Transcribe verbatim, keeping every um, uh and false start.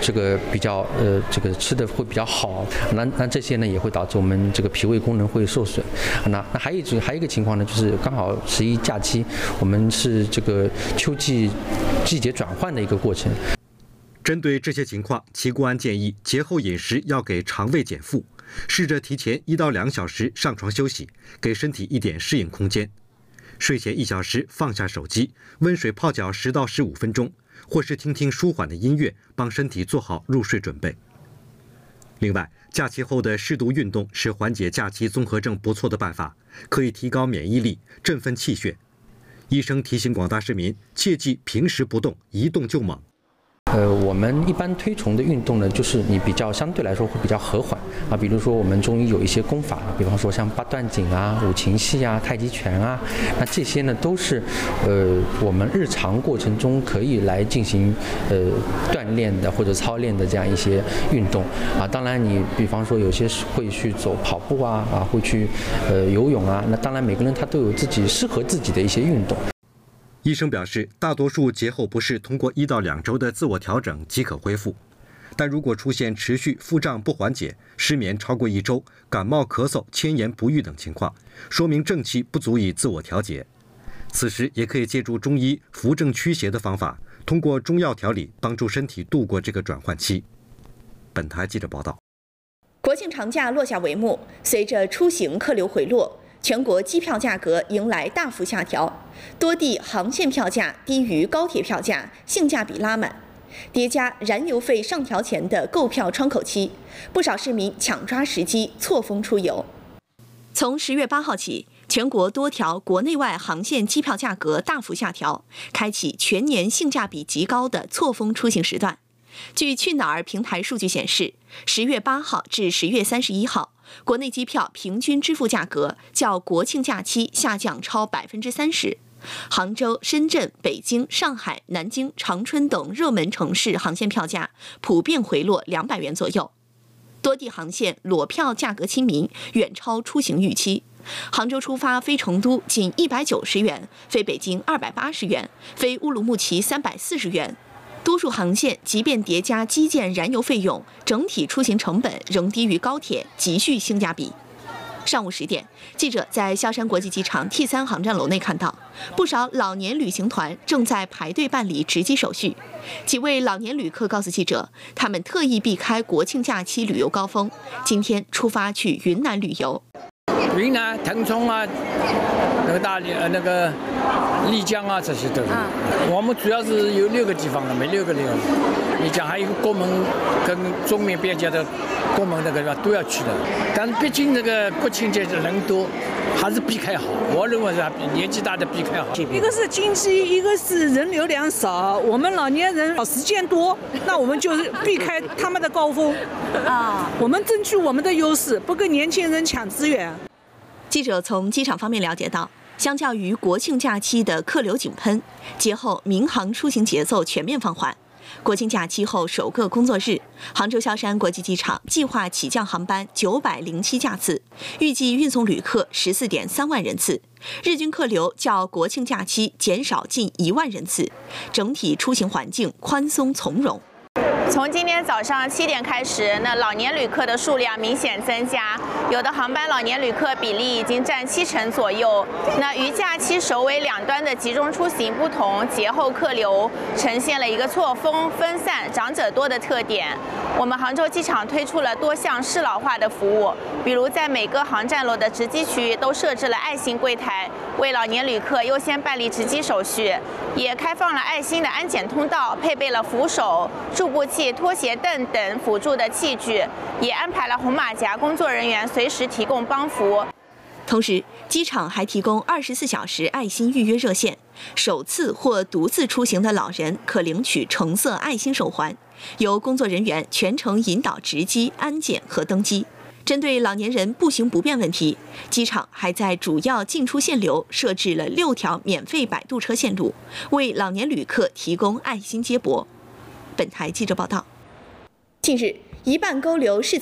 这个比较呃这个吃的会比较好，那那这些呢也会导致我们这个脾胃功能会受损。那那还有一种还有一个情况呢，就是刚好十一假期，我们是这个秋季季节转换的一个过程。 针对这些情况，齐国安建议节后饮食要给肠胃减负，试着提前一到两小时上床休息，给身体一点适应空间。睡前一小时放下手机，温水泡脚十到十五分钟，或是听听舒缓的音乐，帮身体做好入睡准备。另外，假期后的适度运动是缓解假期综合症不错的办法，可以提高免疫力，振奋气血。医生提醒广大市民，切忌平时不动，一动就猛。 呃，我们一般推崇的运动呢，就是你比较相对来说会比较和缓啊，比如说我们中医有一些功法，比方说像八段锦啊、五禽戏啊、太极拳啊，那这些呢都是呃我们日常过程中可以来进行呃锻炼的或者操练的这样一些运动啊。当然，你比方说有些会去走跑步啊啊，会去呃游泳啊，那当然每个人他都有自己适合自己的一些运动。 医生表示，大多数节后不适通过一到两周的自我调整即可恢复，但如果出现持续腹胀不缓解、失眠超过一周、感冒、咳嗽、迁延不愈等情况，说明正气不足以自我调节。此时也可以借助中医扶正驱邪的方法，通过中药调理帮助身体度过这个转换期。本台记者报道。 国庆长假落下帷幕，随着出行客流回落，全国机票价格迎来大幅下调，多地航线票价低于高铁票价，性价比拉满。叠加燃油费上调前的购票窗口期，不少市民抢抓时机错峰出游。从十月八号起，全国多条国内外航线机票价格大幅下调，开启全年性价比极高的错峰出行时段。据去哪儿平台数据显示，十月八号至十月三十一号，国内机票平均支付价格较国庆假期下降超百分之三十。杭州、深圳、北京、上海、南京、长春等热门城市航线票价普遍回落两百元左右。多地航线裸票价格亲民，远超出行预期。杭州出发飞成都仅一百九十元，飞北京二百八十元，飞乌鲁木齐三百四十元。多数航线即便叠加基建燃油费用，整体出行成本仍低于高铁，极具性价比。上午十点，记者在萧山国际机场 T 三航站楼内看到，不少老年旅行团正在排队办理值机手续。几位老年旅客告诉记者，他们特意避开国庆假期旅游高峰，今天出发去云南旅游。 云南、腾冲啊，那个大理、呃那个丽江啊，这些都是。我们主要是有六个地方的，每六个地方。你讲还有国门跟中缅边界的国门那个都要去的，但是毕竟那个国庆节人多，还是避开好。我认为是年纪大的避开好。 一个是经济，一个是人流量少，我们老年人时间多，那我们就是避开他们的高峰啊，我们争取我们的优势，不跟年轻人抢资源。 记者从机场方面了解到，相较于国庆假期的客流井喷，节后民航出行节奏全面放缓。国庆假期后首个工作日，杭州萧山国际机场计划起降航班九百零七架次，预计运送旅客十四点三万人次，日均客流较国庆假期减少近一万人次，整体出行环境宽松从容。从今天早上七点开始，那老年旅客的数量明显增加，有的航班老年旅客比例已经占七成左右。那与假期首尾两端的集中出行不同，节后客流呈现了一个错峰、分散、长者多的特点。我们杭州机场推出了多项适老化的服务，比如在每个航站楼的值机区都设置了爱心柜台，为老年旅客优先办理值机手续，也开放了爱心的安检通道，配备了扶手、助步器、拖鞋凳等辅助的器具，也安排了红马甲工作人员随时提供帮扶。同时，机场还提供二十四小时爱心预约热线，首次或独自出行的老人可领取橙色爱心手环，由工作人员全程引导值机、安检和登机。针对老年人步行不便问题，机场还在主要进出线流设置了六条免费摆渡车线路，为老年旅客提供爱心接驳。本台记者报道。近日，一半沟流是